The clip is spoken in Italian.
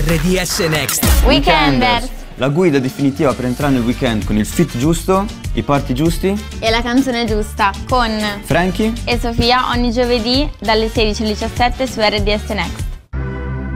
RDS Next. Weekenders. La guida definitiva per entrare nel weekend con il fit giusto, i party giusti E la canzone giusta con Frankie e Sofia ogni giovedì dalle 16 alle 17 su RDS Next.